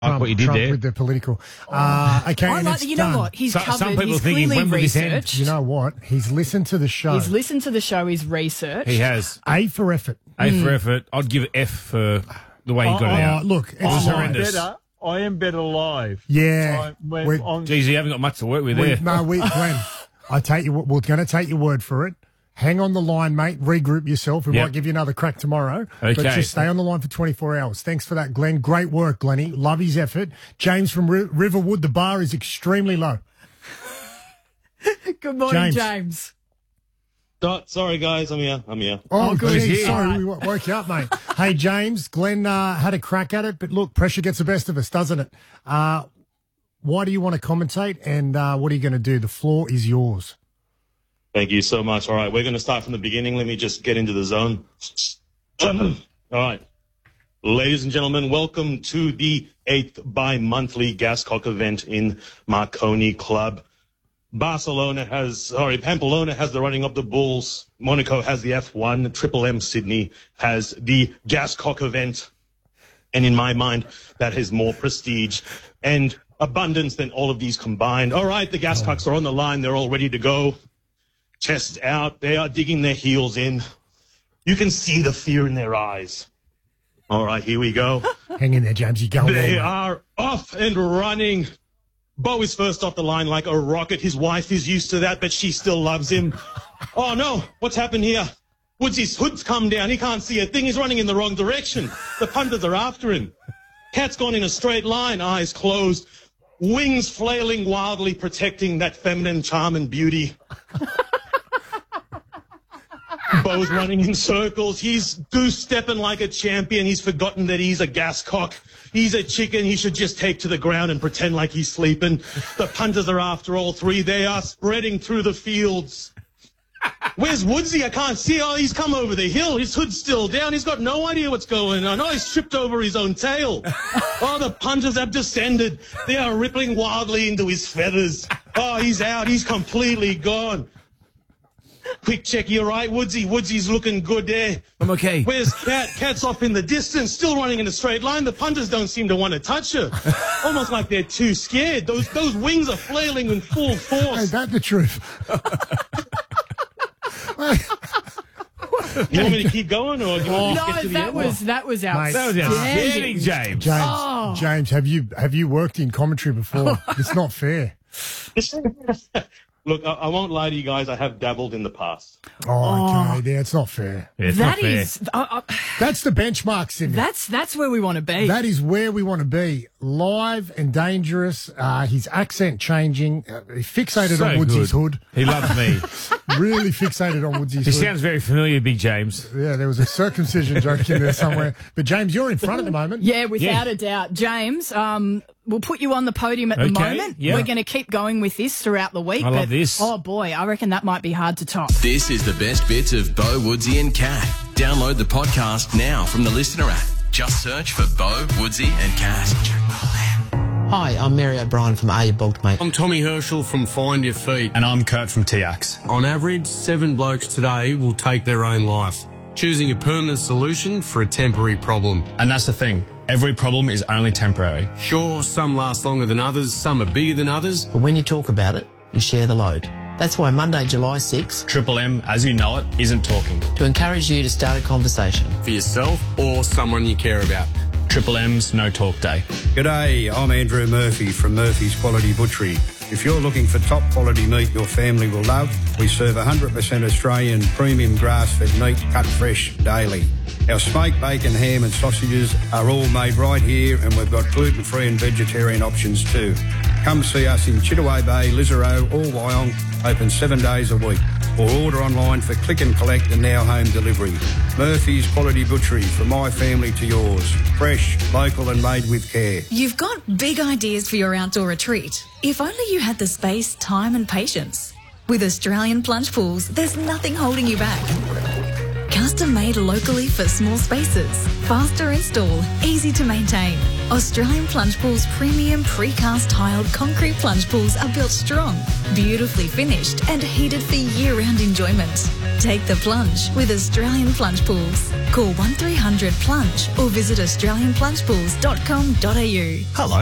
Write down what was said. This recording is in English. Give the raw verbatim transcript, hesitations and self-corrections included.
Trump, what you did Trump there. with the political. Uh, okay, I and like it's that. You know done. what? He's So- covered. some people He's thinking, clearly when will this end? researched. You know what? He's listened to the show. He's listened to the show. He's researched. He has. A for effort. A Hmm. for effort. I'd give it F for the way he got it Oh, out. look, it's It was live. horrendous. Better, I am better live. Yeah. I, when, We're- on, Geez, you haven't got much to work with We, there. no, we, Glenn, I take you. We're going to take your word for it. Hang on the line, mate. Regroup yourself. We Yep. might give you another crack tomorrow. Okay. But just stay on the line for twenty-four hours. Thanks for that, Glenn. Great work, Glennie. Love his effort. James from Ri- Riverwood, the bar is extremely low. Good morning, James. James. Oh, sorry, guys. I'm here. I'm here. Oh, Oh, good. geez, Yeah. sorry, we wo- woke you up, mate. Hey, James, Glenn uh, had a crack at it, but look, pressure gets the best of us, doesn't it? Uh, why do you want to commentate, and uh, what are you going to do? The floor is yours. Thank you so much. All right, we're going to start from the beginning. Let me just get into the zone. All right. Ladies and gentlemen, welcome to the eighth bi-monthly Gascock event in Marconi Club. Barcelona has, sorry, Pamplona has the running of the Bulls. Monaco has the F one. Triple M Sydney has the Gascock event. And in my mind, that has more prestige and abundance than all of these combined. All right, the Gascocks are on the line. They're all ready to go. Chest out. They are digging their heels in. You can see the fear in their eyes. All right, here we go. Hang in there, James. You're going They well, mate. are off and running. Bo is first off the line like a rocket. His wife is used to that, but she still loves him. Oh, no. What's happened here? Woodsy's hood's come down. He can't see a thing. He's running in the wrong direction. The punters are after him. Cat's gone in a straight line, eyes closed, wings flailing wildly, protecting that feminine charm and beauty. Bo's running in circles. He's goose-stepping like a champion. He's forgotten that he's a gascock. He's a chicken. He should just take to the ground and pretend like he's sleeping. The punters are after all three. They are spreading through the fields. Where's Woodsy? I can't see. Oh, he's come over the hill. His hood's still down. He's got no idea what's going on. Oh, he's tripped over his own tail. Oh, the punters have descended. They are rippling wildly into his feathers. Oh, he's out. He's completely gone. Quick check, you're right, Woodsy. Woodsy's looking good there. I'm okay. Where's Cat? Cat's off in the distance, still running in a straight line. The punters don't seem to want to touch her. Almost like they're too scared. Those those wings are flailing in full Is force. that the truth? You want me to keep going, or do you want me to No, get to the that end? was that was That was outstanding, outstanding. James. James, Oh. James, have you have you worked in commentary before? It's not fair. Look, I, I won't lie to you guys. I have dabbled in the past. Oh, okay. Yeah, it's not fair. Yeah, it's not That fair. is, uh, uh, That's the benchmark, Sydney. that's that's where we want to be. That is where we want to be. Live and dangerous. Uh, his accent changing. Uh, he fixated So on Woodsy's good. hood. He loves me. Really fixated on Woodsy's He hood. sounds very familiar, Big James. Yeah, there was a circumcision joke in there somewhere. But James, you're in front at the moment. Yeah, without Yeah. a doubt. James, um, we'll put you on the podium at the Okay, moment. yeah. We're going to keep going with this throughout the week. I love but, this. Oh, boy, I reckon that might be hard to top. This is the best bits of Bo, Woodsy and Cat. Download the podcast now from the Listener app. Just search for Bo, Woodsy and Cat. Hi, I'm Mary O'Brien from Are You Bulked, Mate? I'm Tommy Herschel from Find Your Feet. And I'm Kurt from T X. On average, seven blokes today will take their own life, choosing a permanent solution for a temporary problem. And that's the thing. Every problem is only temporary. Sure, some last longer than others, some are bigger than others. But when you talk about it, you share the load. That's why Monday, July sixth, Triple M, as you know it, isn't talking. to encourage you to start a conversation. For yourself or someone you care about. Triple M's No Talk Day. G'day, I'm Andrew Murphy from Murphy's Quality Butchery. If you're looking for top quality meat your family will love, we serve one hundred percent Australian premium grass-fed meat cut fresh daily. Our smoked bacon, ham and sausages are all made right here, and we've got gluten-free and vegetarian options too. Come see us in Chittaway Bay, Lisarow or Wyong, open seven days a week. Or order online for click and collect and now home delivery. Murphy's Quality Butchery, from my family to yours. Fresh, local and made with care. You've got big ideas for your outdoor retreat. If only you had the space, time and patience. With Australian Plunge Pools, there's nothing holding you back. Custom made locally for small spaces. Faster install, easy to maintain. Australian Plunge Pool's premium precast tiled concrete plunge pools are built strong, beautifully finished and heated for year-round enjoyment. Take the plunge with Australian Plunge Pools. Call one three hundred plunge or visit australian plunge pools dot com dot a u. Hello.